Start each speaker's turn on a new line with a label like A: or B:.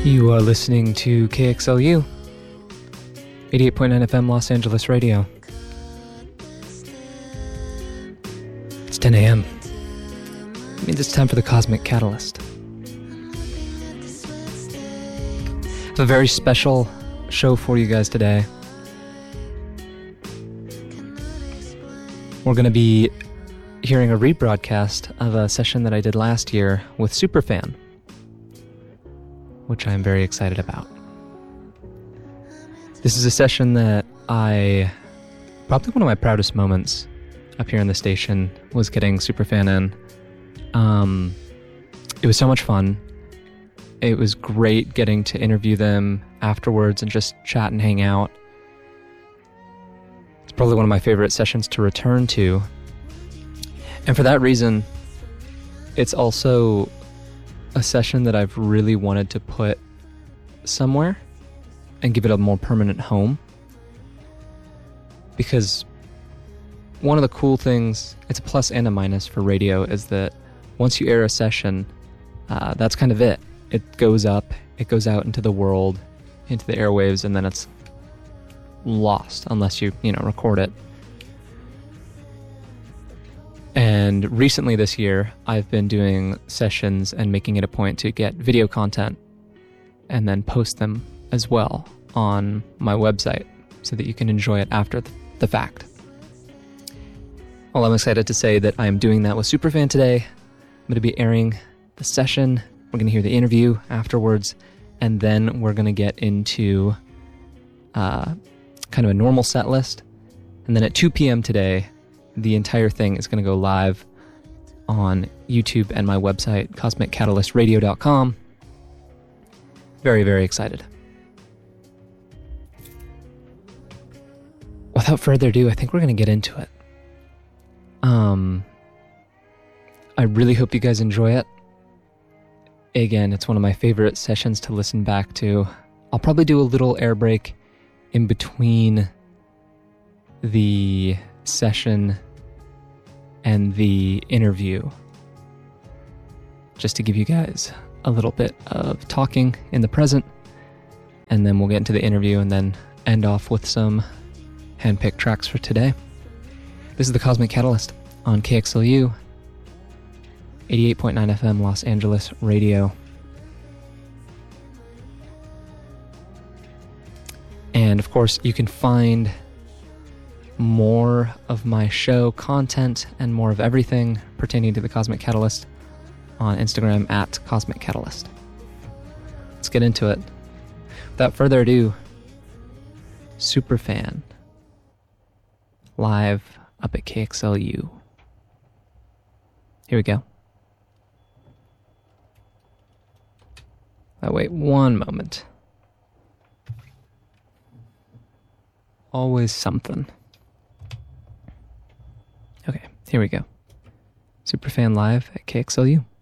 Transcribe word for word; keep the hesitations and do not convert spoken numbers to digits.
A: You are listening to K X L U, eighty-eight point nine F M Los Angeles Radio. It's ten a.m. It means it's time for the Cosmic Catalyst. I have a very special show for you guys today. We're going to be hearing a rebroadcast of a session that I did last year with Superfan, which I'm very excited about. This is a session that I, probably one of my proudest moments up here in the station was getting Superfan in. Um, it was so much fun. It was great getting to interview them afterwards and just chat and hang out. It's probably one of my favorite sessions to return to. And for that reason, it's also a session that I've really wanted to put somewhere and give it a more permanent home. Because one of the cool things, it's a plus and a minus for radio, is that once you air a session, uh, that's kind of it. It goes up, it goes out into the world, into the airwaves, and then it's lost unless you, you know, record it. And recently this year, I've been doing sessions and making it a point to get video content and then post them as well on my website so that you can enjoy it after the fact. Well, I'm excited to say that I'm doing that with Superfan today. I'm going to be airing the session. We're going to hear the interview afterwards, and then we're going to get into uh, kind of a normal set list. And then at two p.m. today, the entire thing is going to go live on YouTube and my website, cosmic catalyst radio dot com. Very, very excited. Without further ado, I think we're going to get into it. Um, I really hope you guys enjoy it. Again, it's one of my favorite sessions to listen back to. I'll probably do a little air break in between the session and the interview, just to give you guys a little bit of talking in the present, and then we'll get into the interview and then end off with some hand-picked tracks for today. This is the Cosmic Catalyst on K X L U, eighty-eight point nine F M Los Angeles Radio. And of course, you can find more of my show content and more of everything pertaining to the Cosmic Catalyst on Instagram at Cosmic Catalyst. Let's get into it. Without further ado, Superfan, live up at K X L U. Here we go. Oh, wait one moment. Always something. Okay, here we go. Superfan live at K X L U.